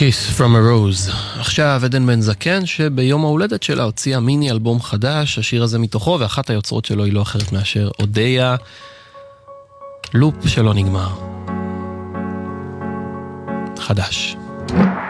Kiss from a Rose. עכשיו עדן בן זקן שביום ההולדת שלה הוציאה מיני אלבום חדש, השיר הזה מתוכו, ואחת היוצרות שלו היא לא אחרת מאשר אודיה, לופ שלא נגמר. חדש.